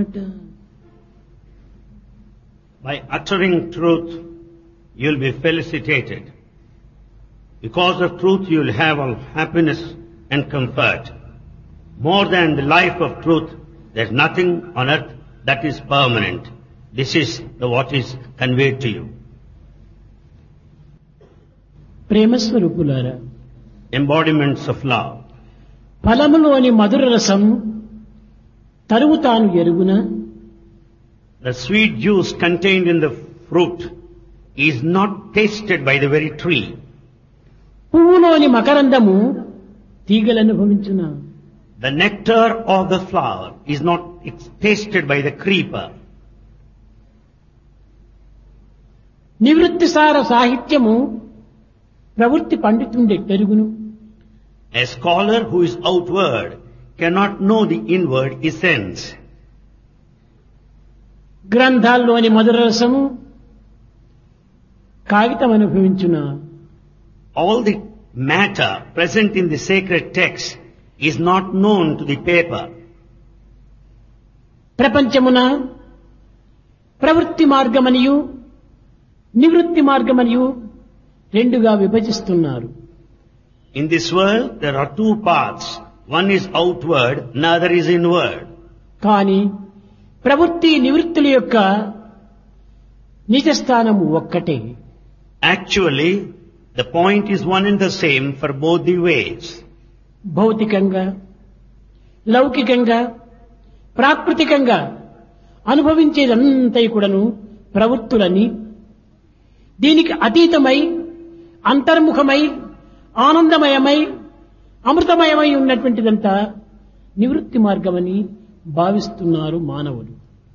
మాట. By uttering truth, you'll be felicitated. Because of truth, you'll have all happiness and comfort. More than the life of truth, there's nothing on earth that is permanent. This is what is conveyed to you. ప్రేమ స్వరూపులారా, Embodiments of love. ఫలములోని మధుర రసం తరువు తాను ఎరుగున. The sweet juice contained in the fruit is not tasted by the very tree. పువ్వులోని మకరందము తీగలనుభవించున. The nectar of the flower is not tasted by the creeper. నివృత్తిసార సాహిత్యము ప్రవృత్తి పండితుండే పెరుగును. A scholar who is outward cannot know the inward essence. గ్రంథాల్లోని మధుర రసము కాగితం అనుభవించున. All the matter present in the sacred text is not known to the paper. ప్రపంచమున ప్రవృత్తి మార్గమనియు నివృత్తి మార్గమనియు రెండుగా విభజిస్తున్నారు. In this world there are two paths. One is outward, another is inward. కానీ ప్రవృత్తి నివృత్తుల యొక్క నిజస్థానము ఒక్కటే. Actually, the point is one and the same for both the ways. భౌతికంగా లౌకికంగా ప్రాకృతికంగా అనుభవించేదంతా కూడాను ప్రవృత్తులని, దీనికి అతీతమై అంతర్ముఖమై ఆనందమయమై అమృతమయమై ఉన్నటువంటిదంతా నివృత్తి మార్గమని భావిస్తున్నారు మానవులు.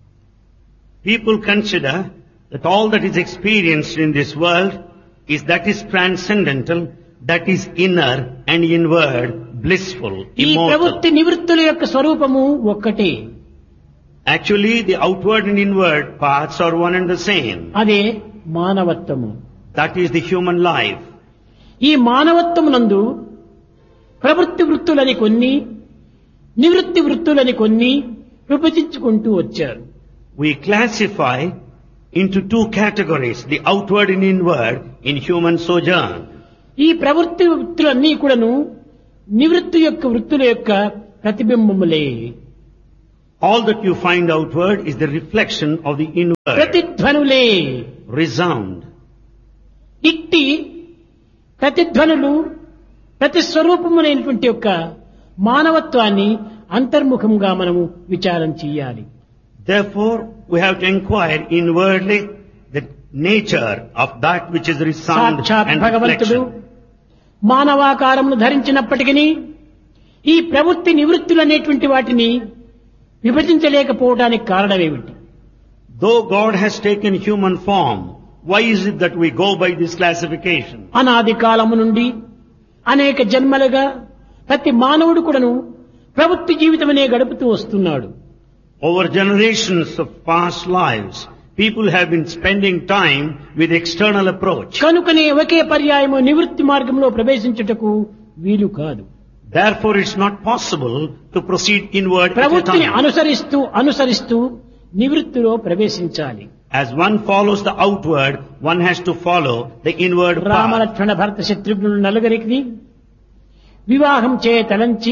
People consider that all that is experienced in this world is transcendental, that is inner and inward, blissful, ఈ immortal. ప్రవృత్తి నివృత్తుల యొక్క స్వరూపము ఒక్కటే. Actually, the outward and inward paths are one and the same. అదే మానవత్వము. That is the human life. ఈ మానవత్వమునందు ప్రవృత్తి వృత్తులని కొన్ని, నివృత్తి వృత్తులని కొన్ని విభజించుకుంటూ వచ్చారు. We classify into two categories, the outward and inward, in human sojourn. ఈ ప్రవృత్తి వృత్తులన్నీ కూడాను నివృత్తి యొక్క వృత్తుల యొక్క ప్రతిబింబములే. All that you find outward is the reflection of the inward. ప్రతిధ్వనులే. Resound. ఇట్టి ప్రతిధ్వనులు ప్రతిస్వరూపములైనటువంటి యొక్క మానవత్వాన్ని అంతర్ముఖంగా మనము విచారం చెయ్యాలి. Therefore, we have to inquire inwardly the nature of that which is resound సాక్షాత్ and భగవంతుడు reflection. మానవాకారమును ధరించినప్పటికీ ఈ ప్రవృత్తి నివృత్తులు అనేటువంటి వాటిని విభజించలేకపోవడానికి కారణమేమిటి? Though God has taken human form, why is it that we go by this classification? అనాది కాలము నుండి అనేక జన్మలుగా ప్రతి మానవుడు కూడాను ప్రవృత్తి జీవితమనే గడుపుతూ వస్తున్నాడు. Over generations of past lives, people have been spending time with external approach. కనుకనే ఒకే పర్యాయము నివృత్తి మార్గంలో ప్రవేశించుటకు వీలు కాదు. Therefore, it's not possible to proceed inward at a ప్రవృత్తిని time. అనుసరిస్తూ నివృత్తిలో ప్రవేశించాలి. As one follows the outward, one has to follow the inward path. Ramalakshmana భరత శత్రుఘ్నులు నలుగురికి వివాహం చేయతలంచి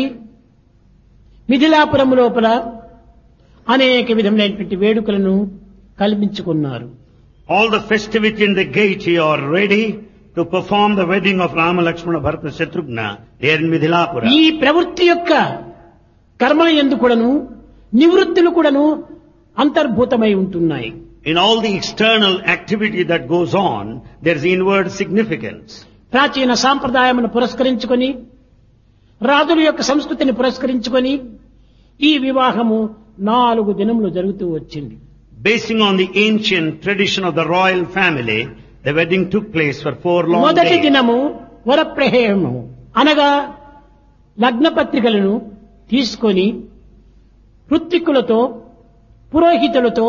మిథిలాపురం లోపల అనేక విధములైనటువంటి వేడుకలను కల్పించుకున్నారు. All the festivity and the gaiety are ready to perform the wedding of Rama, Lakshmana, Bharata, Shatrughna there in Midhilapura. ఈ ప్రవృత్తి యొక్క కర్మల యందు కూడాను నివృత్తులు కూడాను అంతర్భూతమై ఉంటున్నాయి. In all the external activity that goes on, there is inward significance. ప్రాచీన సాంప్రదాయమును పురస్కరించుకొని రాజుల యొక్క సంస్కృతిని పురస్కరించుకొని ఈ వివాహము 4 దినములు జరుగుతూ వచ్చింది. Basing on the ancient tradition of the royal family, the wedding took place for 4 long మొదటి days. దినము వరప్రహేయము అనగా లగ్న పత్రికలను తీసుకొని ఋత్విక్కులతో పురోహితులతో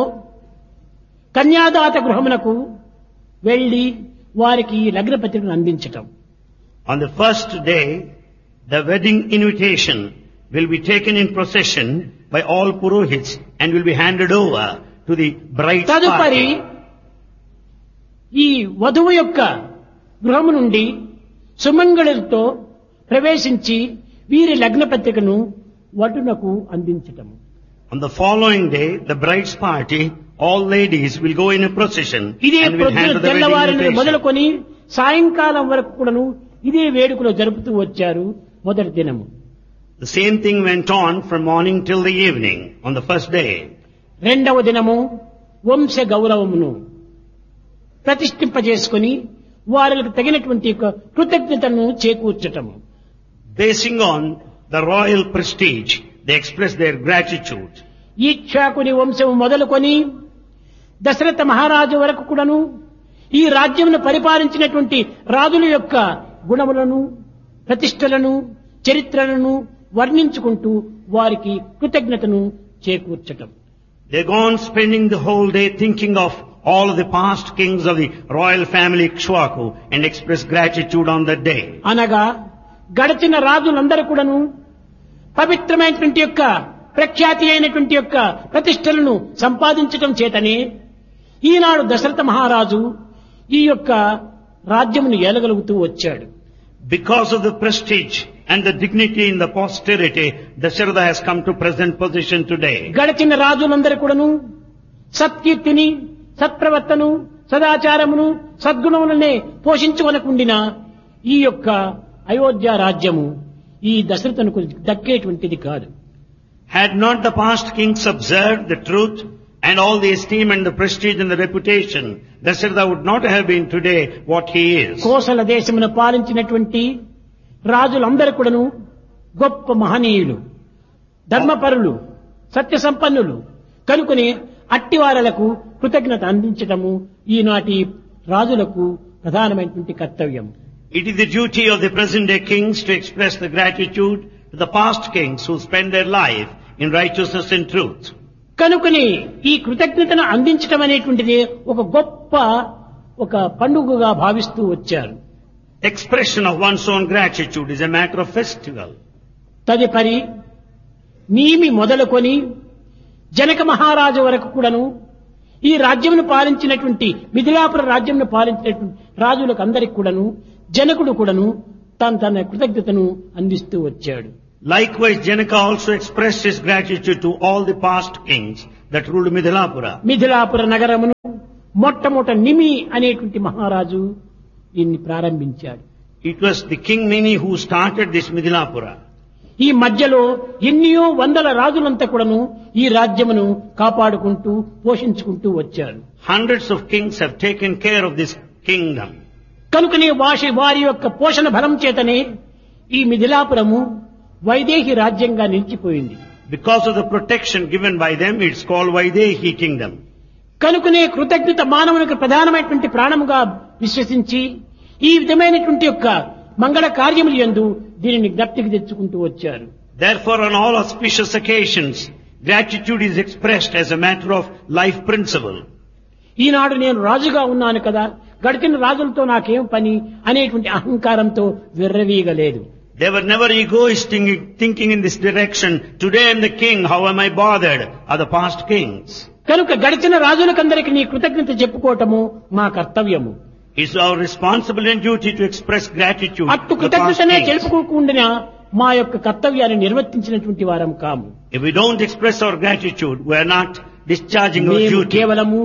కన్యాదాత గృహమునకు వెళ్లి వారికి లగ్న పత్రికను అందించటం. On the first day, the wedding invitation will be taken in procession by all Purohits and will be handed over to the bride's తదుపరి party. ఈ వధువు యొక్క గృహము నుండి సుమంగళులతో ప్రవేశించి వీరి లగ్న పత్రికను వటునకు అందించటము. On the following day, the bride's party, all ladies will go in a procession ఇదే and will hand ప్రొద్దున the wedding తెల్లవారిని invitation. మొదలుకొని సాయంకాలం వరకు కూడాను ఇదే వేడుకలో జరుపుతూ వచ్చారు మొదటి దినము. The same thing went on from morning till the evening on the first day. రెండవ దినము వంశ గౌరవమును ప్రతిష్ఠింపజేసుకుని వారికి తగినటువంటి యొక్క కృతజ్ఞతను చేకూర్చటము. Basing on the royal prestige, they express their gratitude. ఈక్షాకుని వంశము మొదలుకొని దశరథ మహారాజు వరకు కూడాను ఈ రాజ్యమును పరిపాలించినటువంటి రాజుల యొక్క గుణములను ప్రతిష్టలను చరిత్రలను వర్ణించుకుంటూ వారికి కృతజ్ఞతను చేకూర్చటం. They go on spending the whole day thinking of all of the past kings of the royal family Ikshwaku and express gratitude on that day. అనగా గడిచిన రాజులందరూ కూడాను పవిత్రమైనటువంటి యొక్క ప్రఖ్యాతి అయినటువంటి యొక్క ప్రతిష్టలను సంపాదించటం చేతనే ఈనాడు దశరథ మహారాజు ఈ యొక్క రాజ్యమును ఏలగలుగుతూ వచ్చాడు. Because of the prestige and the dignity in the posterity, Dasharatha has come to present position today. గడిచిన రాజులందరూ కూడాను సత్కీర్తిని సత్ప్రవర్తను సదాచారమును సద్గుణములనే పోషించుకొనకుండిన ఈ యొక్క అయోధ్య రాజ్యము ఈ దశరథునకు దక్కేటువంటిది కాదు. Had not the past kings observed the truth and all the esteem and the prestige and the reputation, Dasharatha would not have been today what he is. Kosala దేశమును పాలించినటువంటి రాజులందరూ కూడాను గొప్ప మహనీయులు, ధర్మపరులు, సత్య సంపన్నులు కనుకొని అట్టివారలకు కృతజ్ఞత అందించటము ఈనాటి రాజులకు ప్రధానమైనటువంటి కర్తవ్యం. It is the duty of the present day kings to express the gratitude to the past kings who spend their life in righteousness and truth. కనుకొని ఈ కృతజ్ఞతను అందించటం అనేటువంటిది ఒక గొప్ప ఒక పండుగగా భావిస్తూ వచ్చారు. Expression of one's own gratitude is a matter of festival. తదుపరి నీమి మొదలుకొని జనక మహారాజు వరకు కూడాను ఈ రాజ్యమును పాలించినటువంటి మిథిలాపుర రాజ్యమును పాలించినటువంటి రాజులకు అందరికి కూడాను జనకుడు కూడాను తన కృతజ్ఞతను అందిస్తూ వచ్చాడు. Likewise, Janaka also expressed his gratitude to all the past kings that ruled Midhilapura. Mithilapura నగరమును మొట్టమొదట నిమి అనేటువంటి మహారాజు దీన్ని ప్రారంభించాడు. It was the king Nimi who started this Midhilapura. ఈ మధ్యలో ఎన్నో వందల రాజులంతా కూడాను ఈ రాజ్యమును కాపాడుకుంటూ పోషించుకుంటూ వచ్చారు. Hundreds of kings have taken care of this kingdom. కనుకనే వారి యొక్క పోషణ బలం చేతనే ఈ మిథిలాపురము వైదేహి రాజ్యంగా నిలిచిపోయింది. Because of the protection given by them, it's called Vaidehi kingdom. కనుకనే కృతజ్ఞత మానవునికి ప్రధానమైనటువంటి ప్రాణముగా విశ్వసించి ఈ విధమైనటువంటి యొక్క మంగళ కార్యములు యందు దీనిని జ్ఞప్తికి తెచ్చుకుంటూ వచ్చారు. Therefore, on all auspicious occasions, gratitude is expressed as a matter of life principle. ఈనాడు నేను రాజుగా ఉన్నాను కదా, గడిచిన రాజులతో నాకేం పని అనేటువంటి అహంకారంతో విర్రవీగలేదు. They were never egoistic thinking in this direction. Today I am the king, how am I bothered? Are the past kings. కనుక గడిచిన రాజులకందరికీ నీ కృతజ్ఞత చెప్పుకోవటము మా కర్తవ్యము. It's our responsibility and duty to express gratitude అట్టు to the past కృతజ్ఞతనే kings. తెలుపుకోకుండా మా యొక్క కర్తవ్యాన్ని నిర్వర్తించినటువంటి వారం కాము. If we don't express our gratitude, we are not discharging our మేము duty. కేవలము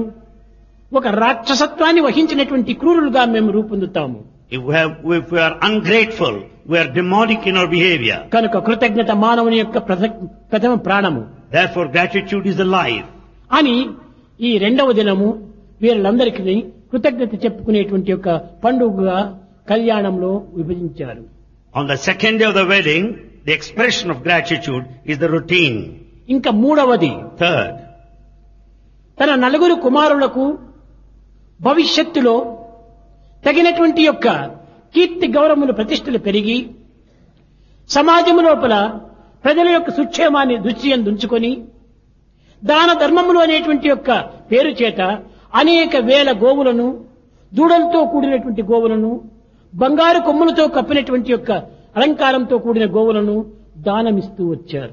ఒక రాక్షసత్వాన్ని వహించినటువంటి క్రూరులుగా మేము రూపొందుతాము. If we are ungrateful, we are demonic in our behavior. కనుక కృతజ్ఞత మానవుని యొక్క ప్రథమ ప్రాణము Therefore, gratitude is the life. అని ఈ రెండవ దినము వీళ్ళందరికీ కృతజ్ఞత చెప్పుకునేటువంటి యొక్క పండుగగా కళ్యాణంలో విభజించారు. On the second day of the wedding, the expression of gratitude is the routine. ఇంకా మూడవది Third, తన నలుగురు కుమారులకు భవిష్యత్తులో తగినటువంటి యొక్క కీర్తి గౌరవములు ప్రతిష్టలు పెరిగి సమాజము లోపల ప్రజల యొక్క సుక్షేమాన్ని దృష్టిని ఉంచుకొని దాన ధర్మములు అనేటువంటి యొక్క పేరు చేత అనేక వేల గోవులను, దూడలతో కూడినటువంటి గోవులను, బంగారు కొమ్ములతో కప్పినటువంటి యొక్క అలంకారంతో కూడిన గోవులను దానమిస్తూ వచ్చారు.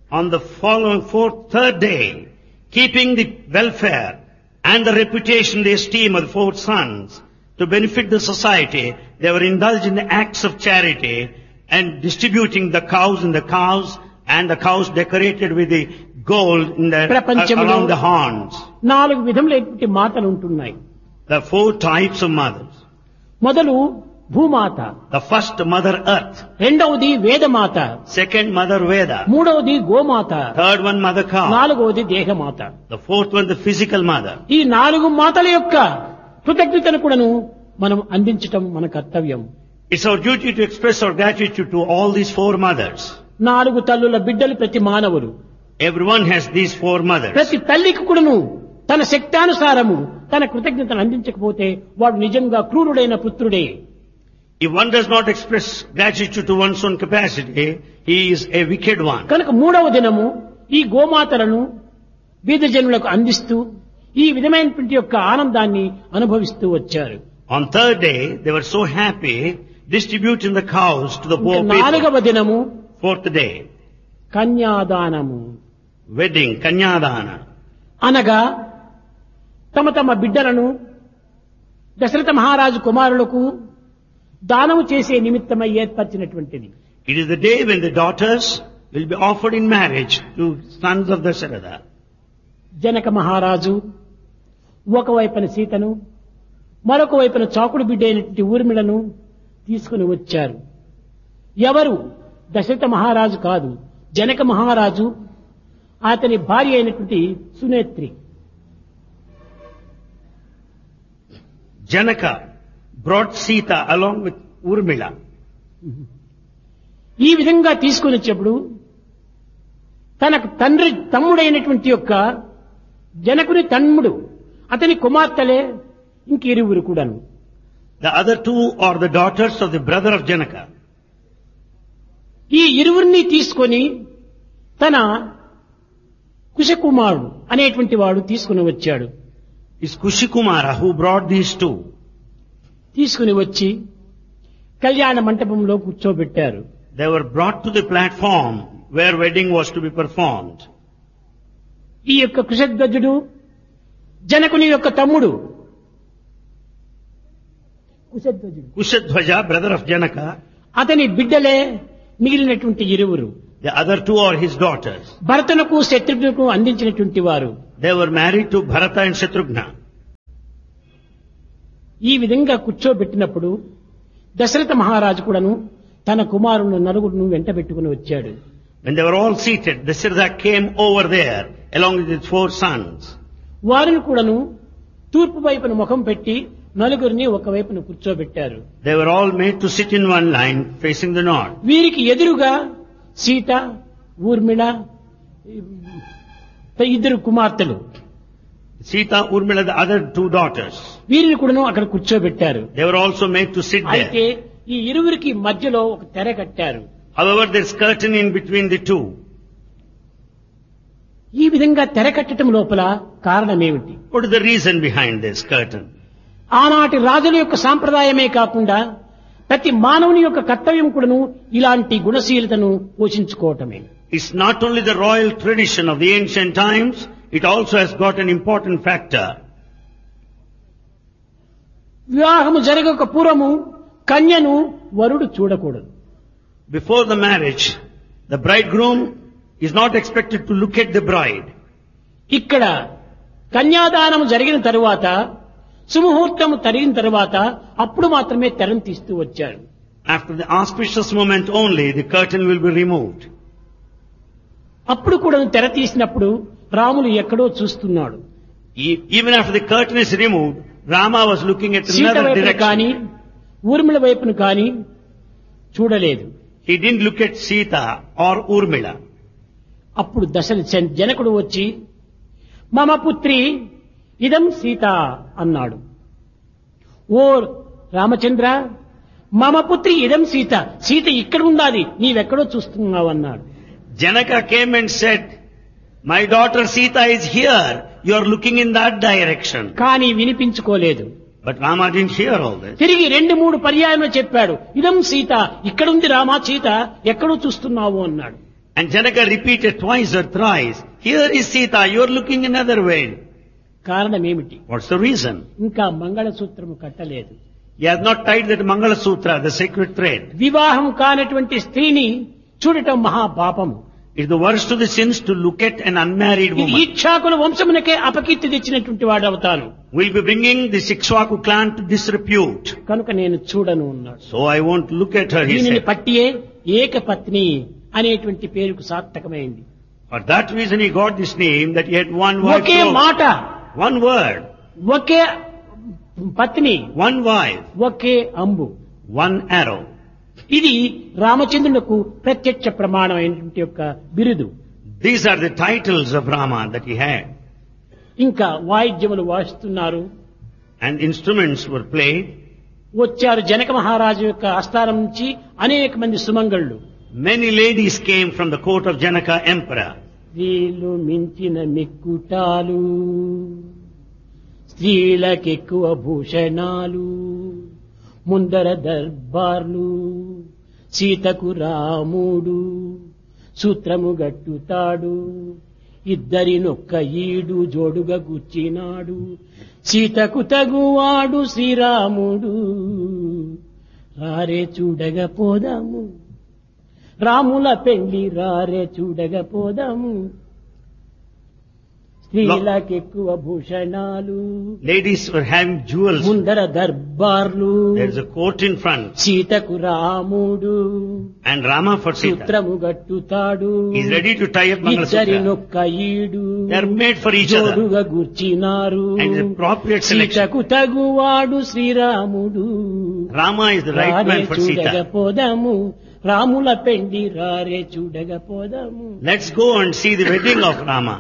On the following third day, keeping the welfare and the reputation, the esteem of the 4 sons to benefit the society, they were indulged in the acts of charity and distributing the cows and the calves and the cows decorated with the gold in the, around the horns. 4 విధములైనటువంటి మాతలు ఉంటున్నాయి. The 4 types of mothers. మొదలు భూమాత, The first mother earth, రెండవది వేదమాత, second mother Veda, మూడవది గోమాత, third one mother cow, నాలుగవది దేహమాత. the fourth one the physical mother. ఈ 4 మాతల యొక్క కృతజ్ఞతను కూడాను మనం అందించటం మన కర్తవ్యం. It's our duty to express our gratitude to all these 4 mothers. 4 తల్లుల బిడ్డలు ప్రతి మానవులు. Everyone has these 4 mothers. ప్రతి తల్లికి కూడాను తన శక్తానుసారము తన కృతజ్ఞతను అందించకపోతే వాడు నిజంగా క్రూరుడైన పుత్రుడే. If one does not express gratitude to one's own capacity, he is a wicked one. కనుక 3వ దినము ఈ గోమాతలను బీద జనులకు అందిస్తూ ఈ విధమైనటువంటి యొక్క ఆనందాన్ని అనుభవిస్తూ వచ్చారు. On third day, they were so happy distributing the cows to the poor people. 4వ దినము Fourth day, కన్యాదానము, wedding, kanyadana. అనగా తమ తమ బిడ్డలను దశరథ మహారాజు కుమారులకు దానము చేసే నిమిత్తమై ఏర్పరిచినటువంటిది. It is the day when the daughters will be offered in marriage to sons of Dasharatha. Janaka మహారాజు ఒకవైపున సీతను మరొక వైపున చాకుడు బిడ్డ అయినటువంటి ఊర్మిళను తీసుకుని వచ్చారు. ఎవరు? దశరథ మహారాజు కాదు, జనక మహారాజు అతని భార్య అయినటువంటి సునేత్రి. Janaka brought Sita along with Urmila. ఈ విధంగా తీసుకుని వచ్చేప్పుడు తనకు తమ్ముడైనటువంటి యొక్క జనకుని తమ్ముడు అతని కుమార్తెలే ఇంకిరువురు కూడాను. The other 2 are the daughters of the brother of Janaka. ఈ ఇరువురిని తీసుకొని తన కుశకుమారుడు అనేటువంటి వాడు తీసుకుని వచ్చాడు. It's Kushikumara who brought these 2. తీసుకుని వచ్చి కళ్యాణ మంటపంలో కూర్చోబెట్టారు. They were brought to the platform where wedding was to be performed. ఈ యొక్క కుశధ్వజుడు జనకుని యొక్క తమ్ముడు Kushadhwaja, brother of Janaka. అతని బిడ్డలే మిగిలినటువంటి ఇరువురు. The other 2 are his daughters. భరతునకు శత్రుఘ్నకు అందించినటువంటి వారు. They were married to Bharata and Shatrughna. ఈ విధంగా కూర్చోబెట్టినప్పుడు దశరథ మహారాజు కూడాను తన కుమారులను 4 వెంటబెట్టుకుని వచ్చాడు. When they were all seated, Dasharatha came over there along with his 4 sons. వారిని కూడాను తూర్పు వైపున ముఖం పెట్టి 4 ఒకవైపున కూర్చోబెట్టారు. They were all made to sit in one line facing the north. వీరికి ఎదురుగా సీత, ఊర్మిళ, 2 కుమార్తెలు. Sita, Urmila, the other 2 daughters. వీరిని కూడాను అక్కడ కూర్చోబెట్టారు. They were also made to sit అయితే there. ఈ ఇరువురికి మధ్యలో ఒక తెర కట్టారు. However, there's curtain in between the 2. ఈ విధంగా తెర కట్టడం లోపల కారణమేమిటి? What is the reason behind this curtain? ఆనాటి రాజుల యొక్క సాంప్రదాయమే కాకుండా ప్రతి మానవుని యొక్క కర్తవ్యం కూడాను ఇలాంటి గుణశీలతను పోషించుకోవటమే. It's not only the royal tradition of the ancient times, it also has got an important factor. వివాహము జరగక పూర్వము కన్యను వరుడు చూడకూడదు. Before the marriage, the bridegroom is not expected to look at the bride. ఇక్కడ కన్యాదానం జరిగిన తరువాత సుముహూర్తం జరిగిన తరువాత అప్పుడు మాత్రమే తెరను తీస్తూ వచ్చారు. After the auspicious moment only, the curtain will be removed. అప్పుడు కూడా తెర తీసినప్పుడు రాములు ఎక్కడో చూస్తున్నాడు. Even after the curtain is removed, Rama was looking at Sita another వైపును direction. కానీ ఊర్మిళ వైపును కానీ చూడలేదు. He didn't look at Sita or Urmila. అప్పుడు జనకుడు వచ్చి మమ పుత్రి ఇదం సీత అన్నాడు. ఓ రామచంద్ర, మమ పుత్రి ఇదం సీత, సీత ఇక్కడ ఉండాలి, నీవెక్కడో చూస్తున్నావు అన్నాడు. Janaka came and said, my daughter Sita is here, you are looking in that direction. కానీ వినిపించుకోలేదు. But Rama didn't hear all this. తిరిగి 2-3 పర్యాయములు చెప్పాడు. ఇదం సీత, ఇక్కడుంది రామా సీత, ఎక్కడో చూస్తున్నావు అన్నాడు. And Janaka repeated twice or thrice, "Here is Sita, you are looking another way." కారణం ఏమిటి? What's the reason? ఇంకా మంగళసూత్రము కట్టలేదు. He has not tied that Mangala Sutra, the sacred thread. వివాహం కానటువంటి స్త్రీని చూడటం మహాపాపము. It's the worst of the sins to look at an unmarried ఇది woman. ఈక్షాకుల వంశమునకే అపకీర్తి తెచ్చినటువంటి వాడు అవుతాను. We'll be bringing the Ikshvaku clan to disrepute. కనుక నేను చూడను అన్నాడు. So I won't look at her, he దీనిని said. పట్టియే ఏకపత్ని అనేటువంటి పేరుకు సార్థకమైంది. For that reason he got this name, that he had one wife. ఒకే మాట, One word, ఒకే పత్ని, one wife, ఒకే అంబు. one arrow. ఇది రామచంద్రులకు ప్రత్యక్ష ప్రమాణమైనటువంటి యొక్క బిరుదు. These are the titles of Rama that he had. ఇంకా వాయిద్యములు వాయిస్తున్నారు. And instruments were played. వచ్చారు జనక మహారాజు యొక్క ఆస్థానం నుంచి అనేక మంది సుమంగళ్ళు. Many ladies came from the court of Janaka emperor. స్త్రీలు మించిన మిక్కుటాలు, స్త్రీలకెక్కువ భూషణాలు, ముందర దర్బార్లు, సీతకు రాముడు సూత్రము గట్టుతాడు, ఇద్దరినొక్క ఈడు జోడుగా గుచ్చినాడు, సీతకు తగువాడు శ్రీరాముడు, రారే చూడగా పోదాము, రాముల పెళ్లి రారే చూడగా పోదాము, స్త్రీలకెక్కువ భూషణాలు, Ladies were having jewels. ముందర దర్బార్లు, There's a court in front. సీతకు రాముడు And Rama for Sita. సూత్రము గట్టుతాడు, He's ready to tie up Mangala Sutra. ఇద్దరినొక్క ఈడు They're made for each other. జోడుగా గుర్చినారు, And the appropriate selection. సీతకు తగువాడు శ్రీరాముడు, Rama is the right రారే man for చూడగా Sita. పోదాము, రాముల పెండి రారే చూడగా పోదాము. Let's go and see the wedding of Rama.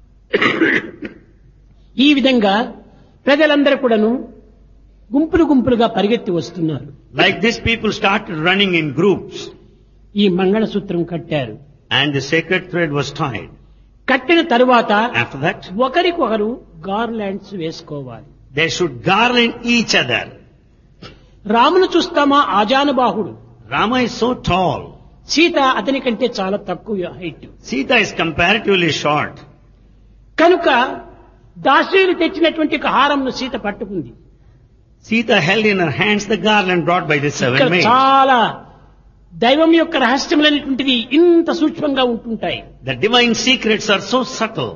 ఈ విధంగా ప్రజలందరూ కూడాను గుంపులు గుంపులుగా పరిగెత్తి వస్తున్నారు. Like this, people started running in groups. ఈ మంగళసూత్రం కట్టారు. And the sacred thread was tied. కట్టిన తరువాత After that, ఒకరికొకరు గార్లాండ్స్ వేసుకోవాలి. they should garland each other. రామును చూస్తామా ఆజానుబాహుడు, Rama is so tall. Sita అతని కంటే చాలా తక్కువ height. Sita is comparatively short. కనుక దాసీలు తెచ్చినటువంటి ఒక హారంను సీత పట్టుకుంది. Sita held in her hands the garland brought by the ఇక్కడ seven maids. చాలా దైవం యొక్క రహస్యములైనటువంటిది ఇంత సూక్ష్మంగా ఉంటుంటాయి. The divine secrets are so subtle.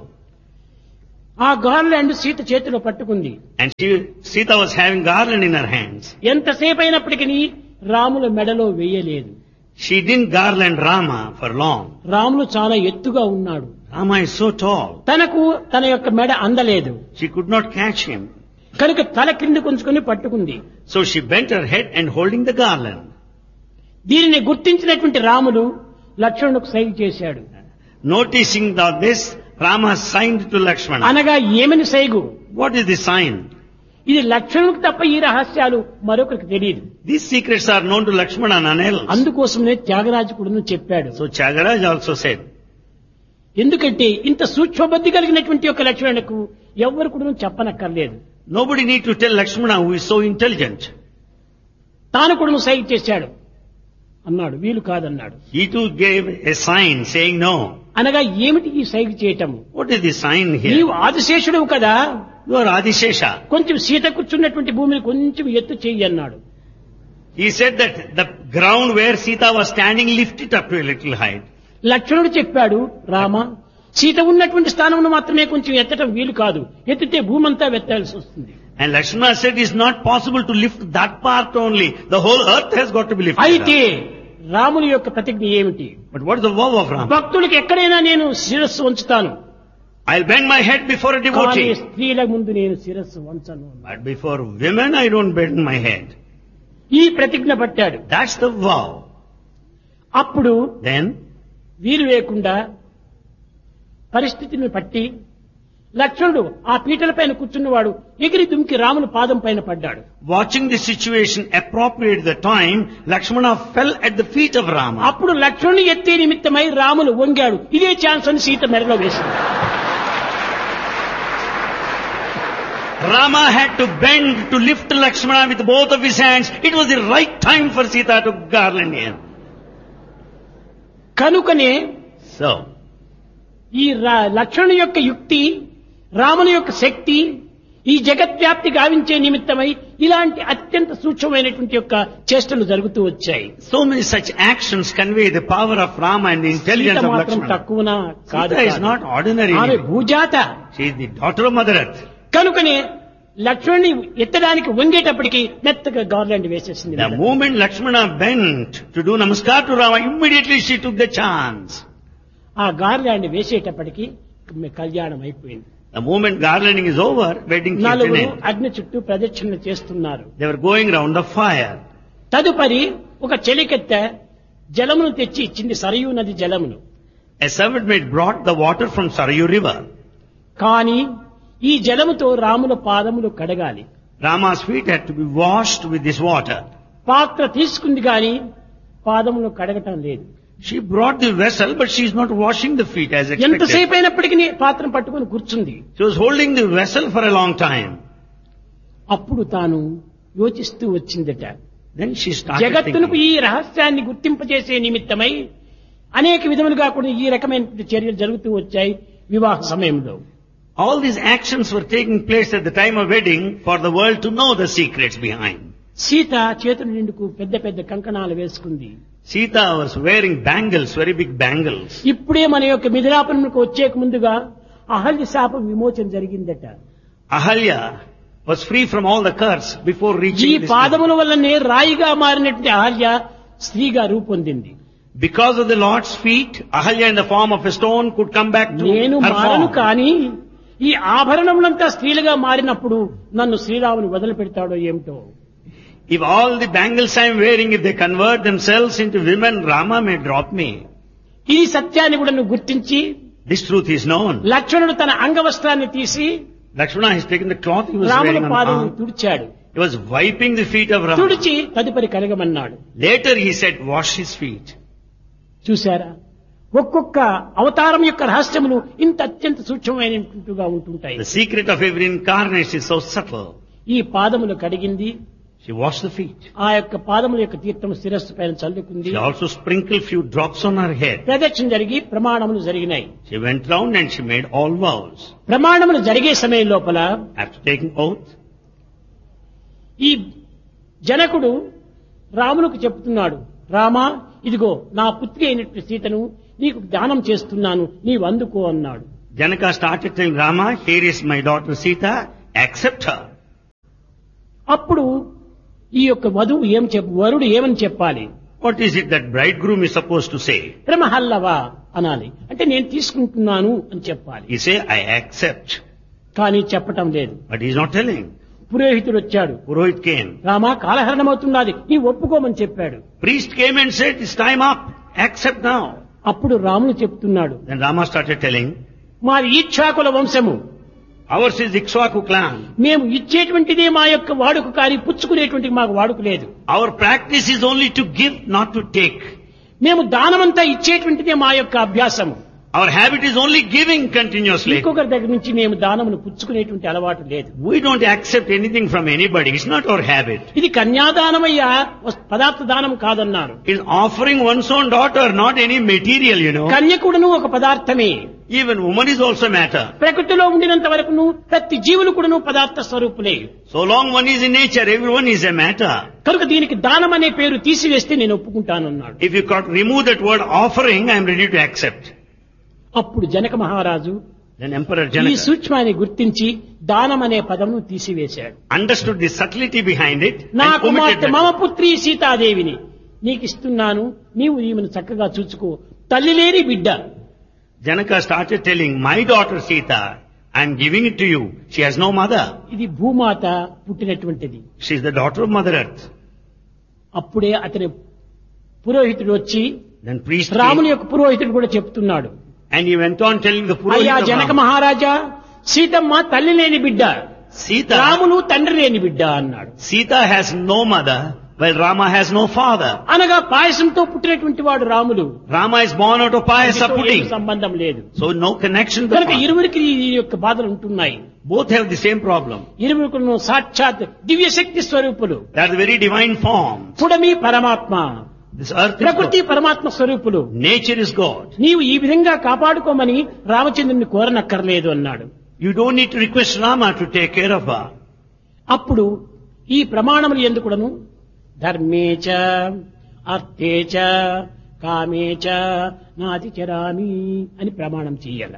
ఆ గార్లాండ్ సీత చేతిలో పట్టుకుంది. And Sita was having garland in her hands. ఎంతసేపు అయినప్పటికీ రాముల మెడలో వేయలేదు. She didn't garland Rama for long. Ramulu చాలా ఎత్తుగా ఉన్నాడు. Rama is so tall. తనకు తన యొక్క మెడ అందలేదు. She could not catch him. కనుక తల కింద కొంచుకొని పట్టుకుంది. So she bent her head and holding the garland. దీనిని గుర్తించినటువంటి రాముడు లక్ష్మణుడికి సైగ చేశాడు. Noticing that this, Rama signed to Lakshmana. అనగా ఏమని సైగు? What is the sign? ఇది లక్ష్మణుడికి తప్ప ఈ రహస్యాలు మరొకరికి తెలియదు. These secrets are known to Lakshmana, none else. అందుకోసమే త్యాగరాజకుడును చెప్పాడు. So Chagaraj also said, ఎందుకంటే ఇంత సూక్ష్మబుద్ధి కలిగినటువంటి యొక్క లక్ష్మణులకు ఎవ్వరు కూడా చెప్పనక్కర్లేదు. nobody need to tell Lakshmana, who is so intelligent. తాను కూడా సైగ చేశాడు అన్నాడు. వీలు కాదన్నాడు. He too gave a sign saying no. అనగా ఏమిటి ఈ సైగ చేయటము? What is the sign here? నీవు ఆదిశేషుడవు కదా, You are Adishesha. కొంచెం సీత కూర్చున్నటువంటి భూమిని కొంచెం ఎత్తు చెయ్యి అన్నాడు. He said that the ground where Sita was standing, lift it up to a little height. లక్ష్మణుడు చెప్పాడు, రామ సీత ఉన్నటువంటి స్థానంలో మాత్రమే కొంచెం ఎత్తటం వీలు కాదు, ఎత్తితే భూమంతా వెత్తాల్సి వస్తుంది. And Lakshmana said it's not possible to lift that part only. The whole earth has got to be lifted అయితే up. రాముని యొక్క ప్రతిజ్ఞ ఏమిటి? But what is the vow of Rama? భక్తుడికి ఎక్కడైనా నేను శిరస్సు వంచుతాను, I'll bend my head before a కానీ devotee. స్త్రీల ముందు నేను శిరస్సు వంచను. But before women, I don't bend my head. ఈ ప్రతిజ్ఞ పట్టాడు. That's the vow. అప్పుడు Then, వీలు లేకుండా పరిస్థితిని పట్టి లక్ష్మణుడు ఆ పీటల పైన కూర్చున్నవాడు ఎగిరి దుమికి రాముని పాదం పైన పడ్డాడు. watching the situation appropriate at the time, Lakshmana fell at the feet of Rama. అప్పుడు లక్ష్మణుని ఎత్తే నిమిత్తమై రాములు వంగాడు. ఇదే ఛాన్స్ అని సీత మెడలో వేసింది. Rama had to bend to lift Lakshmana with both of his hands. It was the right time for Sita to garland him. కనుకనే So, ఈ లక్ష్మణుని యొక్క యుక్తి, రాముని యొక్క శక్తి ఈ జగద్వ్యాప్తి గావించే నిమిత్తమై ఇలాంటి అత్యంత సూక్ష్మమైనటువంటి యొక్క చేష్టలు జరుగుతూ వచ్చాయి. so many such actions convey the power of Rama and the intelligence Sita of మాత్రం Lakshmana. తక్కువనా కాదు. Sita is not ordinary. ఆమె భూజాత. She is the daughter of Mother Earth. కనుకనే లక్ష్మణుని ఎత్తడానికి వంగేటప్పటికి మెత్తగా గార్లాండ్ వేసేసింది. The moment Lakshmana bent to do namaskar to Rama, immediately she took the chance. ఆ గార్లాండ్ వేసేటప్పటికి కళ్యాణం అయిపోయింది. The moment garlanding is over, wedding came to an నలుగురు end. అగ్ని చుట్టూ ప్రదక్షిణలు చేస్తున్నారు. They were going round the fire. తదుపరి ఒక చెలికెత్తె జలమును తెచ్చి ఇచ్చింది, సరయూ నది జలమును. A servant maid brought the water from Sarayu river. కానీ ఈ జలముతో రాముల పాదములు కడగాలి. Rama's feet had to be washed with this water. పాత్ర తీసుకుంది గాని పాదములు కడగటం లేదు. She brought the vessel, but she is not washing the feet as expected. ఎంతసేపు అయినప్పటికీ పాత్రను పట్టుకొని కూర్చుంది. She was holding the vessel for a long time. అప్పుడు తాను యోచిస్తూ వచ్చిందట. Then she started జగత్తునకు thinking. ఈ రహస్యాన్ని గుర్తింపజేసే నిమిత్తమై అనేక విధములుగా కూడా ఈ రకమైన చర్యలు జరుగుతూ వచ్చాయి వివాహ సమయంలో. All these actions were taking place at the time of wedding for the world to know the secrets behind. Sita చేతుల నిండుకు పెద్ద పెద్ద కంకణాలు వేసుకుంది. Sita was wearing bangles, very big bangles. ఇప్పుడే మన యొక్క మిథిలాపురంకు వచ్చేక ముందుగా అహల్య శాపం విమోచన జరిగిందట. Ahalya was free from all the curse before ఈ reaching this level. పాదముల వల్లనే రాయిగా మారినటువంటి అహల్య స్త్రీగా రూపొందింది. Because of the Lord's feet, Ahalya in the form of a stone could come back to నేను her మారను form. కానీ ఈ ఆభరణములంతా స్త్రీలుగా మారినప్పుడు నన్ను శ్రీరాముని వదిలిపెడతాడో ఏమిటో. If all the bangles I am wearing, if they convert themselves into women, Rama may drop me. ఈ సత్యాన్ని కూడా నువ్వు గుర్తించి This truth is known. లక్ష్మణుడు తన అంగవస్త్రాన్ని తీసి Lakshmana has taken the cloth he was రాముల wearing on the పాదమును arm. తుడిచాడు. He was wiping the feet of Rama. తుడిచి తదుపరి కడగమన్నాడు. Later he said, wash his feet. చూశారా, ఒక్కొక్క అవతారం యొక్క రహస్యములు ఇంత అత్యంత సూక్ష్మమైనట్టుగా ఉంటుంటాయి. The secret of every incarnation is so subtle. ఈ పాదములు కడిగింది. She washed the feet. ఆ యొక్క పాదముల యొక్క తీర్థము శిరస్సు పైన చల్లుకుంది. She also sprinkled few drops on her head. ప్రదక్షిణ జరిగి ప్రమాణములు జరిగినాయి. She went round and she made all vows. ప్రమాణములు జరిగే సమయం లోపల After taking oath, ఈ జనకుడు రామునికి చెప్తున్నాడు, రామా ఇదిగో నా పుత్రి అయినటువంటి సీతను నీకు దానం చేస్తున్నాను, నీవు అందుకో అన్నాడు. Janaka started telling Rama, here is my daughter Sita, accept her. అప్పుడు ఈ యొక్క వధువు వరుడు ఏమని చెప్పాలి? What is it that bridegroom is supposed to say? ప్రమహల్లవా అనాలి. అంటే నేను తీసుకుంటున్నాను అని చెప్పాలి. He say, I accept. కానీ చెప్పటం లేదు. But he is not telling. పురోహితుడు వచ్చాడు. Purohit came. రామా కాలహరణమవుతున్నది, నీ ఒప్పుకోమని చెప్పాడు. Priest came and said, it's time up. Accept now. అప్పుడు రాముడు చెప్తున్నాడు, Then Rama started telling, మాది ఈక్షాకుల వంశము, ours is Ikshvaku clan. మేము ఇచ్చేటువంటిదే మా యొక్క వాడుక, కానీ పుచ్చుకునేటువంటి మాకు వాడుక లేదు. Our practice is only to give, not to take. మేము దానమంతా ఇచ్చేటువంటిదే మా యొక్క అభ్యాసము. Our habit is only giving continuously. ఇంకొకరి దగ్గర నుంచి మేము దానమును పుచ్చుకునేటువంటి అలవాటు లేదు. We don't accept anything from anybody. It's not our habit. ఇది కన్యాదానమయ్యా, పదార్థ దానం కాదన్నారు. It's offering one's own daughter, not any material, కన్యకుడును ఒక పదార్థమే. Even woman is also matter. ప్రకృతిలో ఉండినంత వరకును ప్రతి జీవులు కూడాను పదార్థ స్వరూపులే. So long one is in nature, everyone is a matter. కనుక దీనికి దానం అనే పేరు తీసివేస్తే నేను ఒప్పుకుంటానన్నాడు. If you could remove that word offering, I am ready to accept. అప్పుడు జనక మహారాజు Then Emperor ఈ Janaka సూక్ష్మాన్ని గుర్తించి దానం అనే పదమును తీసివేశాడు. understood the subtlety behind it నా and omitted కుమార్తె that. మమ పుత్రి సీతాదేవిని నీకు ఇస్తున్నాను, నీవు ఈమెను చక్కగా చూసుకో, తల్లి లేని బిడ్డ. Janaka started telling, my daughter Sita, I am giving it to you. She has no mother. ఇది భూమాత పుట్టినటువంటిది. She is the daughter of Mother Earth. అప్పుడే అతని పురోహితుడు వచ్చి Then priest రాముని came, యొక్క పురోహితుడు కూడా చెప్తున్నాడు, and he went on telling the అయ్యా Purohit of జనక Rama, మహారాజా, సీతమ్మ తల్లి లేని బిడ్డ, Sita, రాములు తండ్రి లేని బిడ్డ అన్నాడు. Sita has no mother, while Rama has no father. అనగా పాయసంతో పుట్టినటువంటి వాడు Ramulu. Rama is born out of payasa దీనితో pudding. ఏమీ సంబంధం లేదు. So no connection to the కనుక father. ఇరువురికి ఈ యొక్క బాధలు ఉంటున్నాయి. Both have the same problem. ఇరువురుకును సాక్షాత్ దివ్య శక్తి స్వరూపులు. They are the very divine form. పుడమి పరమాత్మ. This earth is ప్రకృతి God. పరమాత్మ స్వరూపులు. Nature is God. నీవు ఈ విధంగా కాపాడుకోమని రామచంద్రుని కోరనక్కర్లేదు అన్నాడు. You don't need to request Rama to take care of her. అప్పుడు ఈ ప్రమాణములు ఎందుకుడను ధర్మేచ అర్థేచ కామేచ నాతిచరామి అని ప్రమాణం చెయ్యాల.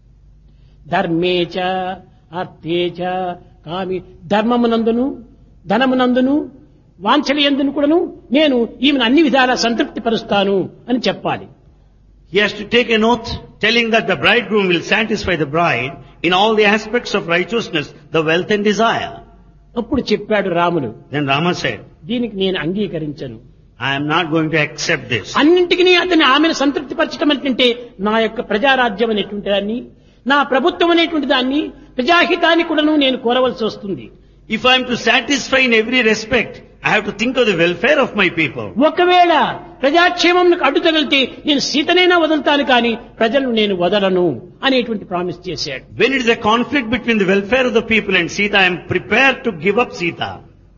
ధర్మేచ అర్థేచ కామి ధర్మమునందును ధనమునందును వాంఛనయందును కూడాను నేను ఈమెను అన్ని విధాలా సంతృప్తి పరుస్తాను అని చెప్పాలి. He has to take an oath telling that the bridegroom will satisfy the bride in all the aspects of righteousness, the wealth and desire. అప్పుడు చెప్పాడు రాముడు, Then Rama said, దీనికి నేను అంగీకరించను. I am not going to accept this. అన్నింటికి అతని ఆమెను సంతృప్తి పరచడం అంటే నా యొక్క ప్రజారాజ్యం అనేటువంటి దాన్ని, నా ప్రభుత్వం అనేటువంటి దాన్ని, ప్రజాహితాన్ని కూడాను నేను కోరవలసి వస్తుంది. If I am to satisfy in every respect, I have to think of the welfare of my people. ఒకవేళ ప్రజాక్షేమంకు అడ్డు తగిలితే నేను సీతనైనా వదులుతాను కానీ ప్రజలను నేను వదలను అనేటువంటి ప్రామిస్ చేశాడు. When it is a conflict between the welfare of the people and Sita, I am prepared to give up Sita.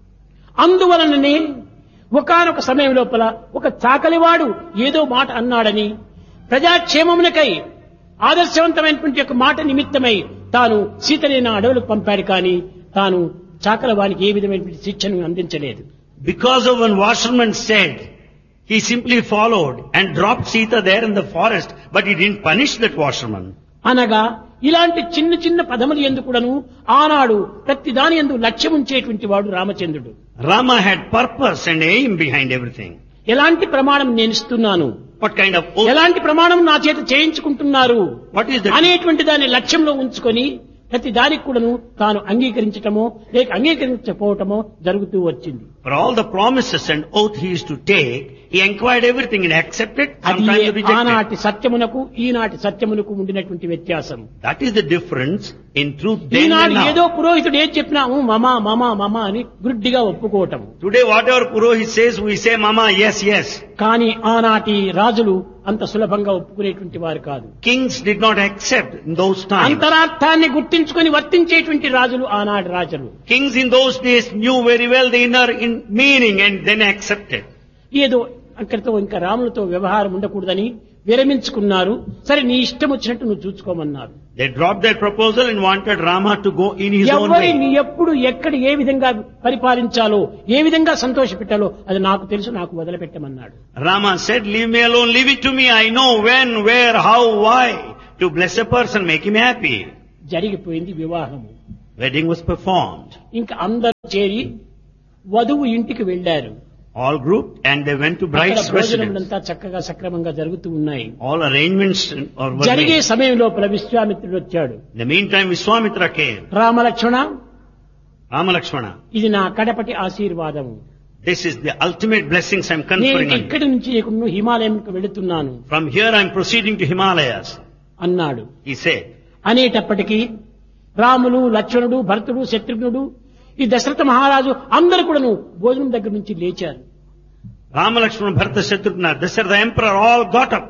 అందువలననే ఒకానొక సమయం లోపల ఒక చాకలివాడు ఏదో మాట అన్నాడని ప్రజాక్షేమమునకై ఆదర్శవంతమైనటువంటి ఒక మాట నిమిత్తమై తాను సీతని నా అడవులకు పంపాడు కానీ తాను చాకలవానికి ఏ విధమైనటువంటి శిక్షను అందించలేదు. Because of one washerman said, he simply followed and dropped Sita there in the forest, but he didn't punish that washerman. అనగా ఇలాంటి చిన్న చిన్న పదములు ఎందుకుడను ఆనాడు ప్రతి దాని యందు లక్ష్యం ఉంచేటువంటి వాడు రామచంద్రుడు. Rama had purpose and aim behind everything. ఎలాంటి ప్రమాణం నేను ఇస్తున్నాను, What kind of oath? ఎలాంటి ప్రమాణం నా చేత చేయించుకుంటున్నారు What is that? అనేటువంటి దాన్ని లక్ష్యంలో ఉంచుకొని ప్రతి దానికి కూడాను తాను అంగీకరించటమో లేక అంగీకరించకపోవటమో జరుగుతూ వచ్చింది. For all the promises and oath he used to take, he inquired everything and accepted, అది sometimes rejected. ఆనాటి సత్యమునకు ఈనాటి సత్యమునకు ఉండినటువంటి వ్యత్యాసం. That is the difference in truth then and ఈనాడు ఏదో now. పురోహితుడు ఏది చెప్పినా మమా మమా మమా అని గుడ్డిగా ఒప్పుకోవటం. Today whatever Purohit says, we say, Mama, yes, yes. కానీ ఆనాటి రాజులు అంత సులభంగా ఒప్పుకునేటువంటి వారు కాదు. Kings did not accept in those times. అంతరార్థాన్ని గుర్తించుకొని వర్తించేటువంటి రాజులు ఆనాటి రాజులు. Kings in those days knew very well the inner meaning and then accepted. ఏదో అక్కడితో ఇంకా రాములతో వ్యవహారం ఉండకూడదని విరమించుకున్నారు. సరే నీ ఇష్టం వచ్చినట్టు నువ్వు చూసుకోమన్నారు. They dropped their proposal and wanted Rama to go in his own ఎవరిని way. ఎప్పుడు ఎక్కడ ఏ విధంగా పరిపాలించాలో ఏ విధంగా సంతోష పెట్టాలో అది నాకు తెలుసు, నాకు వదిలిపెట్టమన్నాడు. Rama said, leave me alone, leave it to me. I know when, where, how, why. To bless a person, make him happy. జరిగిపోయింది వివాహము. Wedding was performed. ఇంకా అందరూ చేరి వధువు ఇంటికి వెళ్లారు. All grouped and they went to bride's అక్కడ residence. భోజనములంతా చక్కగా సక్రమంగా జరుగుతూ ఉన్నాయి. All arrangements were జరిగే made. సమయం లోపల విశ్వామిత్రుడు వచ్చాడు. In the meantime, Vishwamitra came. Ramalakshmana, Rama Lakshmana, ఇది నా కడపటి ఆశీర్వాదము. this is the ultimate blessings I am నేను conferring on you. ఇక్కడి నుంచి ఇప్పుడు హిమాలయంకు వెళుతున్నాను From here I am proceeding to Himalayas, అన్నాడు. he said. అనేటప్పటికీ రాములు, లక్ష్మణుడు, భరతుడు, శత్రుఘ్నుడు, ఈ దశరథ మహారాజు అందరూ కూడాను భోజనం దగ్గర నుంచి లేచారు. Rama Lakshmana, Bharata, Shatrughna, Dasharatha the emperor all got up.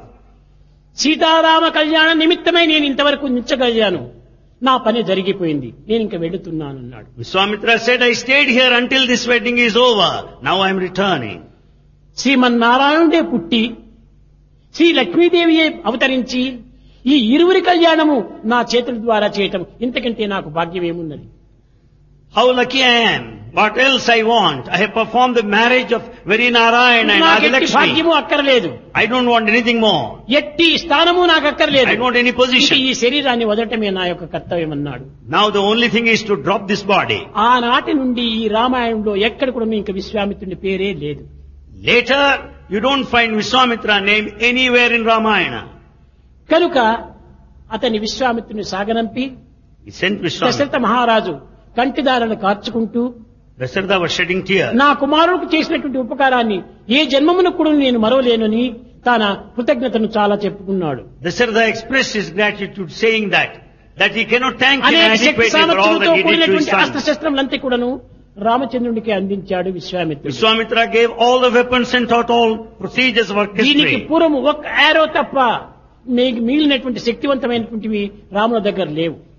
Sitarama కళ్యాణ నిమిత్తమై నేను ఇంతవరకు నిచ్చగలిగాను, నా పని జరిగిపోయింది, నేను ఇంకా వెళుతున్నాను అన్నాడు. Vishwamitra said, I stayed here until this wedding is over. Now I am returning. శ్రీమన్నారాయణుడే పుట్టి శ్రీ లక్ష్మీదేవియే అవతరించి ఈ ఇరువురి కళ్యాణము నా చేతుల ద్వారా చేయటం ఇంతకంటే నాకు భాగ్యం ఏమున్నది? How lucky I am. What else I want? I have performed the marriage of very Narayana and నాకు ఎట్టి Adilakshmi. భాగ్యము అక్కర్లేదు, I don't want anything more. ఎట్టి స్థానము నాకు అక్కర్లేదు, I don't want any ఇక position. ఈ శరీరాన్ని వదలటమే నా యొక్క కర్తవ్యం అన్నాడు. Now the only thing is to drop this body. ఆనాటి నుండి ఈ రామాయణంలో ఎక్కడ కూడా ఇంకా విశ్వామిత్రుని పేరే లేదు. Later, you don't find Vishwamitra name anywhere in Ramayana. కనుక అతని విశ్వామిత్రుని సాగనంపి He sent Vishwamitra. దశరథ మహారాజు కంటిదారులను కార్చుకుంటూ Dasharatha was shedding tears. నా కుమారుడికి చేసినటువంటి ఉపకారాన్ని ఏ జన్మమును కూడా నేను మరవలేనని తన కృతజ్ఞతను చాలా చెప్పుకున్నాడు. Dasharatha expressed his gratitude saying that he cannot thank him అనేక శక్తి adequately for all సామర్థ్యంతో that he did to his కూడినటువంటి son. అస్త్రశస్త్రములంతా కూడాను రామచంద్రుడికి అందించాడు విశ్వామిత్రుడు. Vishwamitra gave all the weapons and taught all procedures of దీనికి orchestry. పూర్వం ఒక యారో తప్ప మిగిలినటువంటి శక్తివంతమైనటువంటివి రాముల దగ్గర లేవు.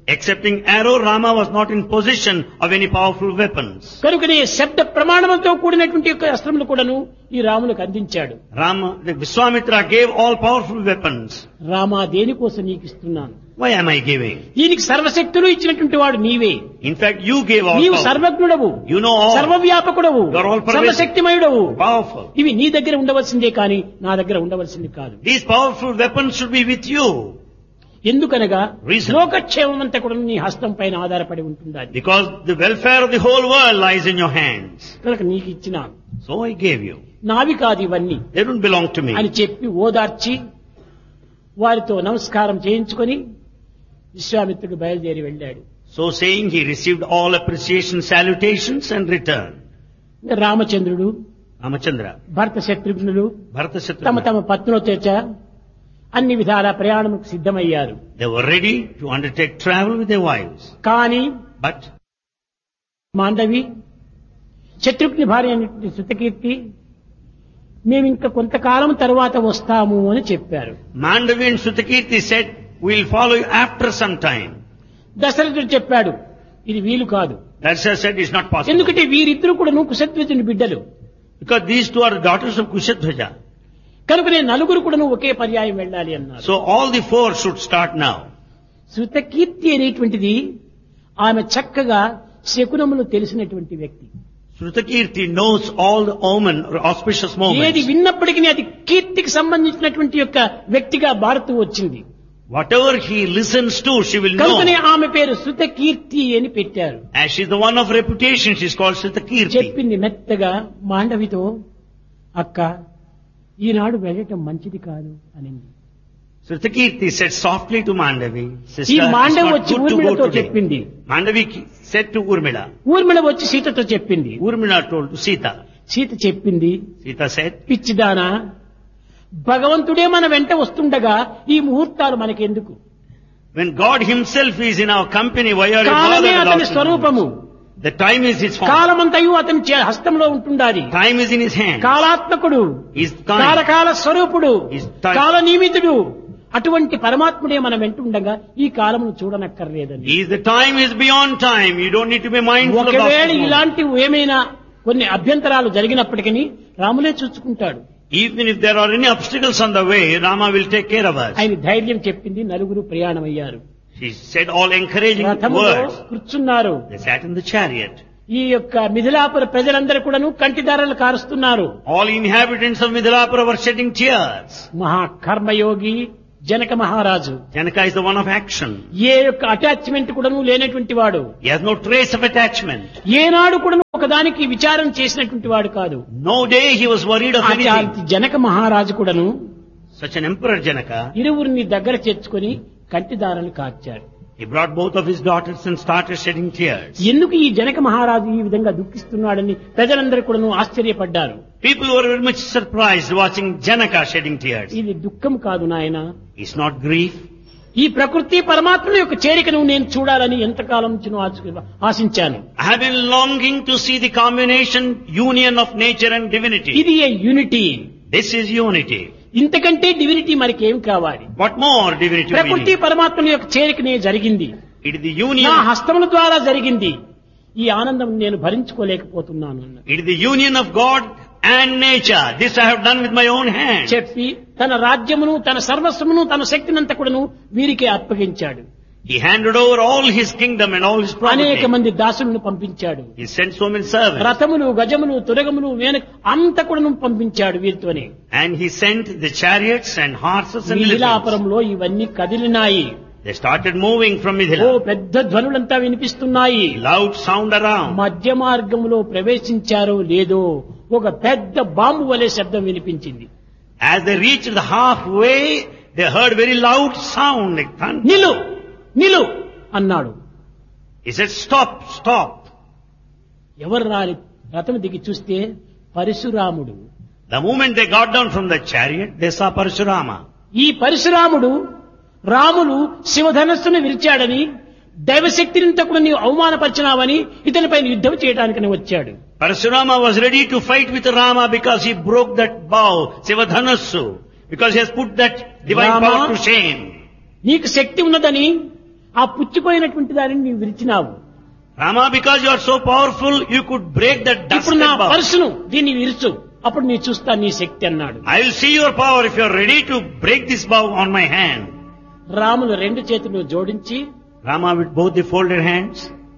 Excepting arrow, Rama was not in possession of any powerful weapons. కనుకనే శబ్ద ప్రమాణంతో కూడినటువంటి యొక్క అస్త్రములు కూడాను ఈ రాములకు అందించాడు. Vishwamitra gave all powerful weapons. Rama దేనికోసం నీకు ఇస్తున్నాను? Why am I giving? దీనికి సర్వశక్తులు ఇచ్చినటువంటి వాడు నీవే. In fact, you gave all నీవు power. సర్వజ్ఞుడవు, You know all. సర్వవ్యాపకుడవు, You are all pervasive. సర్వశక్తిమయుడవు. Powerful. ఇవి నీ దగ్గర ఉండవలసిందే కానీ నా దగ్గర ఉండవలసింది కాదు. These powerful weapons should be with you. ఎందుకనగా Reason. లోకక్షేమం అంతా కూడా నీ హస్తం పైన ఆధారపడి ఉంటుంది. Because the welfare of the whole world lies in your hands. కనుక నీకు ఇచ్చినాను. So I gave you. నావి కాదు ఇవన్నీ They don't belong to me. అని చెప్పి ఓదార్చి వారితో నమస్కారం చేయించుకొని విశ్వామిత్రుడు బయలుదేరి వెళ్ళాడు. So saying, he received all appreciation, salutations and returned. ఇంకా రామచంద్రుడు, Ramachandra, భరత శత్రుఘ్నులు Bharata తమ Shatrugna, తమ పత్నులతో అన్ని విధాల ప్రయాణముకు సిద్ధమయ్యారు. they were ready to undertake travel with their wives. కానీ But మాండవి శత్రుఘ్ని భార్య అయినటువంటి శృతకీర్తి మేము ఇంకా కొంతకాలం తర్వాత వస్తాము అని చెప్పారు. Mandavi and Sutakirti said, we'll follow you after some time. దశరథుడు చెప్పాడు ఇది వీలు కాదు. Darsha said, it's not possible. ఎందుకంటే వీరిద్దరు కూడా కుశధ్వజుని బిడ్డలు. Because these two are the daughters of Kushathwaja. కనుకనే నలుగురు కూడా ఒకే పర్యాయం వెళ్ళాలి అన్నారు. So all the four should start now. Shrutakirti అనేటువంటిది ఆమె చక్కగా శకునములు తెలిసినటువంటి వ్యక్తి. Shrutakirti knows all the omen or auspicious ఏది moments. విన్నప్పటికీ అది కీర్తికి సంబంధించినటువంటి యొక్క వ్యక్తిగా మారుతూ వచ్చింది. Whatever he listens to, she will కనుకనే know. ఆమె పేరు శృతకీర్తి అని పెట్టారు. As she's the one of reputation, she's called Shrutakirti. చెప్పింది మెత్తగా మాండవితో, అక్క ఈనాడు వెళ్ళటం మంచిది కాదు అనింది. Shrutakirti said softly to Mandavi, ఈ sister, it's మాండవి not వచ్చి good to ఊర్మిళతో go today. చెప్పింది. Mandavi said to Urmila. Urmila వచ్చి సీతతో చెప్పింది. Urmila told to Sita. Sita చెప్పింది, Sita said, పిచ్చిదానా భగవంతుడే మన వెంట వస్తుండగా ఈ ముహూర్తాలు మనకెందుకు? when God himself is in our company, why are you కాలమే bothered అతని about స్వరూపము. the time is his form. కాలమంతయు అతని హస్తంలో ఉంటుండాలి. Time is in his hand. కాలాత్మకుడు, He's time. కాలకాల స్వరూపుడు, He's time. కాల నియమితుడు. అటువంటి పరమాత్ముడే మన వెంటుండగా ఈ కాలమును చూడనక్కర్లేదని. He is the time is beyond time. You don't need to be mindful of ఒకవేళ that. ఇలాంటి ఏమైనా కొన్ని అభ్యంతరాలు జరిగినప్పటికీ రాములే చూసుకుంటాడు. Even if there are any obstacles on the way, Rama will take care of us. ఆయన ధైర్యం చెప్పింది. నలుగురు ప్రయాణమయ్యారు. She said all encouraging రథములో words. కూర్చున్నారు. They sat in the chariot. ఈ యొక్క మిథిలాపుర ప్రజలందరూ కూడాను కంటిదారలు కారుస్తున్నారు. All inhabitants of Midilapura were shedding tears. మహాకర్మయోగి Janaka మహారాజు Janaka is the one of action. ఏ యొక్క అటాచ్మెంట్ కూడాను లేనటువంటి వాడు, He has no trace of attachment. ఏనాడు కూడాను ఒకదానికి విచారం చేసినటువంటి వాడు కాదు. No day he was worried of anything. అట్లాంటి జనక మహారాజు కూడాను Such an emperor Janaka, ఇరువురిని దగ్గర చేర్చుకొని కంటిదారలు కార్చాడు. he brought both of his daughters and started shedding tears. ఎందుకు ఈ జనక మహారాజు ఈ విధంగా దుఃఖిస్తున్నాడని ప్రజలందరూ కూడాను ఆశ్చర్యపడ్డారు. People were very much surprised watching Janaka shedding tears. ఇది దుఃఖం కాదు నాయన, It's not grief. ఈ ప్రకృతి పరమాత్మ యొక్క చేరికను నేను చూడాలని ఎంతకాలం నుంచి ఆశించాను. I have been longing to see the combination, union of nature and divinity. ఇది ఏ యూనిటీ. This is unity. ఇంతకంటే డివినిటీ మనకేం కావాలి? What more divinity we ప్రకృతి need? పరమాత్మ యొక్క చేరికనే జరిగింది. It is the నా union. హస్తముల ద్వారా జరిగింది. ఈ ఆనందం నేను భరించుకోలేకపోతున్నాను అన్న It is the union of God and nature. This I have done with my own hands. చెప్పి తన రాజ్యమును, తన సర్వస్వమును, తన శక్తినంతా కూడాను వీరికే అప్పగించాడు. He handed over all his kingdom and all his అనేక property. మంది దాసులను పంపించాడు. He sent so many servants. రథములు, గజములు, తురగములు, అంత కూడాను పంపించాడు వీరితోనే. And he sent the chariots and horses and elephants. మిథిలాపురంలో ఇవన్నీ కదిలినాయి. They started moving from oh Mithila. పెద్ద ధ్వనులంతా వినిపిస్తున్నాయి. Loud sound around. మధ్య మార్గంలో ప్రవేశించారో లేదో ఒక పెద్ద బాంబు వలె శబ్దం వినిపించింది. As they reached the halfway, they heard very loud sound like thunder. నిలు నిలు అన్నాడు. He said, stop, stop. ఎవరు రాలి రథం దిగి చూస్తే పరశురాముడు. The moment they got down from the chariot, they saw Parashurama. ఈ పరశురాముడు రాములు శివధనస్సును విరిచాడని, దైవశక్తిని కూడా నీవు అవమానపరిచినావని ఇతనిపై యుద్ధం చేయడానికని వచ్చాడు. Parashurama was ready to fight with Rama because he broke that bow, Sivadhanassu, because he has put that divine Rama, power to shame. నీకు శక్తి ఉన్నదని ఆ పుచ్చిపోయినటువంటి దానిని నీవు విరిచినావు. Rama, because you are so powerful, you could break that dust ఇప్పుడు నా bow. పర్సును దీన్ని విరుచు, అప్పుడు నీ చూస్తా నీ శక్తి అన్నాడు. I will see your power if you are ready to break this bow on my hand. Ramulu రెండు చేతులు జోడించి, Rama with both the folded hands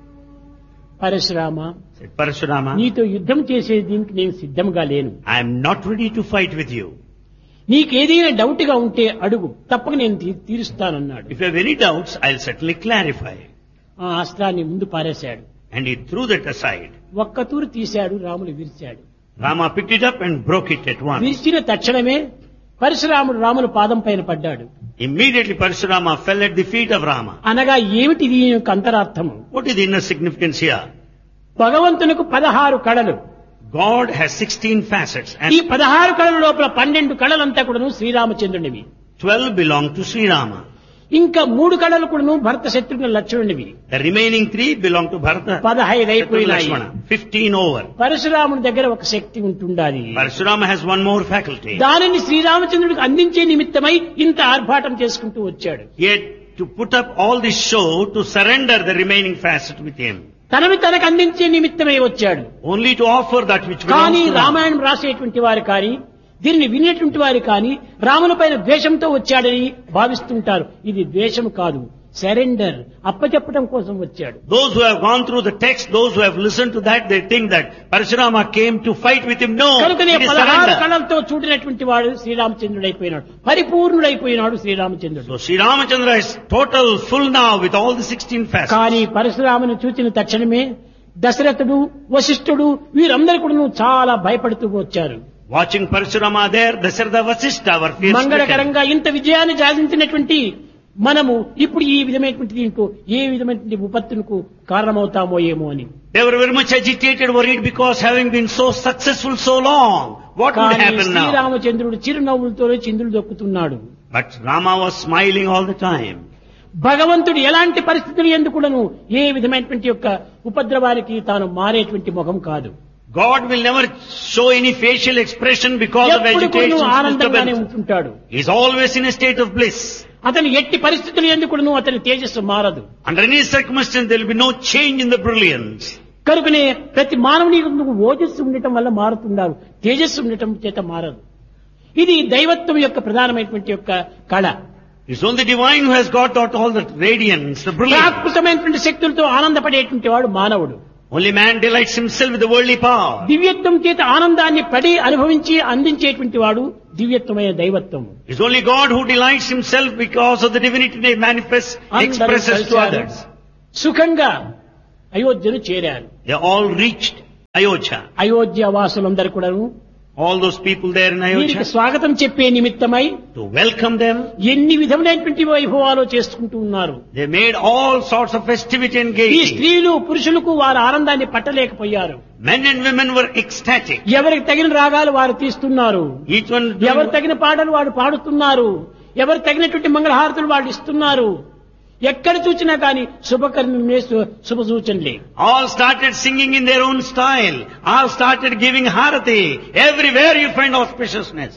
Parashurama, said, Parashurama, నీతో యుద్ధం చేసే దీనికి నేను సిద్ధంగా లేను. I am not ready to fight with you. నీకేదైనా డౌట్ గా ఉంటే అడుగు, తప్పక నేను తీరుస్తానన్నాడు. If you have any doubts, I'll certainly clarify. ఆ అస్త్రాన్ని ముందు పారేశాడు. And he threw that aside. ఒక్క తూరు తీశాడు, Ramulu విరిచాడు. Rama picked it up and broke it at once. విరిచిన తక్షణమే పరశురాముడు రాముల పాదం పైన పడ్డాడు. Immediately Parashurama fell at the feet of Rama. అనగా ఏమిటి దీని యొక్క అంతరార్థము? What is the inner significance here? భగవంతునికి 16 కళలు. God has 16 facets ఈ and 16 కళల లోపల 12 కళలంతా కూడాను శ్రీరామచంద్రునివి. 12 belong to Sri Rama. ఇంకా 3 కళలు కూడాను భరత Shatrughna లక్ష్మణునివి. The remaining 3 belong to Bharata, 15 Shatrugna, అయిపోయినాయి. Lakshmana. 15 over. పరశురాముని దగ్గర ఒక శక్తి ఉంటుండాలి. Parashurama has one more faculty. దానిని శ్రీరామచంద్రుడికి అందించే నిమిత్తమై ఇంత ఆర్భాటం చేసుకుంటూ వచ్చాడు. Yet to put up all this show to surrender the remaining facet with him. తనని తనకు అందించే నిమిత్తమై వచ్చాడు. Only to offer that which కానీ belongs to Rama. రామాయణం రాసేటువంటి వారు కానీ దీన్ని వినేటువంటి వారు కానీ రాముని పైన ద్వేషంతో వచ్చాడని భావిస్తుంటారు. ఇది ద్వేషం కాదు, సరెండర్, అప్పచెప్పడం కోసం వచ్చాడు. Those who have gone through the text, those who have listened to that, they think that Parashurama came to fight with him. No, కనుకనే it is 16 surrender. కళలతో చూడినటువంటి వాడు శ్రీరామచంద్రుడైపోయినాడు, పరిపూర్ణుడైపోయినాడు శ్రీరామచంద్రుడు. So Sri Ramachandra is total, full now with all the 16 facets. కానీ పరశురాముని చూచిన తక్షణమే దశరథుడు, వశిష్ఠుడు వీరందరూ కూడా చాలా భయపడుతూ వచ్చారు. Watching Parashurama there, Dasharatha Vasishtha were fear-stricken. మంగళకరంగా ఇంత విజయాన్ని సాధించినటువంటి మనము ఇప్పుడు ఈ విధమైనటువంటి దీంట్లో ఏ విధమైనటువంటి విపత్తులకు కారణమవుతామో ఏమో అని. They were very much agitated, worried, because having been so successful so long, what would కానీ happen now? శ్రీరామచంద్రుడు చిరునవ్వులతో చిందులు దొక్కుతున్నాడు. But Rama was smiling all the time. భగవంతుడు ఎలాంటి పరిస్థితులు ఎందుకులను ఏ విధమైనటువంటి యొక్క ఉపద్రవానికి తాను మారేటువంటి ముఖం కాదు. God will never show any facial expression because of ఎప్పుడు agitation కూడా and ఆనందంగానే disturbance. ఉంటుంటాడు. He is always in a state of bliss. అతని ఎట్టి పరిస్థితులు ఎందుకును అతని తేజస్సు మారదు. Under any circumstance, there will be no change in the brilliance. కనుకనే ప్రతి మానవుని ఓజస్సు ఉండటం వల్ల మారుతున్నారు, తేజస్సు ఉండటం చేత మారదు. ఇది దైవత్వం యొక్క ప్రధానమైనటువంటి యొక్క కళ. It's only the divine who has got out all the radiance, the brilliance. ప్రాకృతమైనటువంటి శక్తులతో ఆనందపడేటువంటి వాడు మానవుడు. Only man delights himself with the worldly power. దివ్యత్వం చేత ఆనందాన్ని పడి అనుభవించి అందించేటువంటి వాడు దివ్యత్వమైన దైవత్వం. It's only God who delights himself because of the divinity they manifest, expresses to others. సుఖంగా అయోధ్యను చేరారు. They all reached Ayodhya. Ayodhya వాసులందరూ కూడాను All those people there in వీరికి Ayodhya, స్వాగతం చెప్పే నిమిత్తమై to welcome them, ఎన్ని విధములైనటువంటి వైభవాలు చేసుకుంటూ ఉన్నారు. they made all sorts of festivity and ఈ gaiety. స్త్రీలు పురుషులకు వారి ఆనందాన్ని పట్టలేకపోయారు. Men and women were ecstatic. ఎవరికి తగిన రాగాలు వారు తీస్తున్నారు, Each one ఎవరు తగిన పాటలు వాడు పాడుతున్నారు, ఎవరు తగినటువంటి మంగళహారతులు వాళ్ళు ఇస్తున్నారు. ఎక్కడ చూసినా కానీ శుభకర్మే శుభ సూచనలే. all started singing in their own style. All started giving harati. Everywhere you find auspiciousness.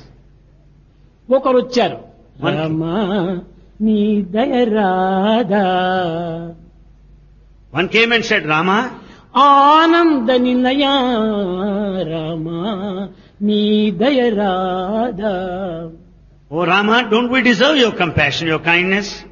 ఒకరు వచ్చారు, రామా నీ దయ Radha, One came and said, Rama, ఆనంద నిలయా రామా నీ దయ Radha. oh Rama, don't we deserve your compassion, your kindness?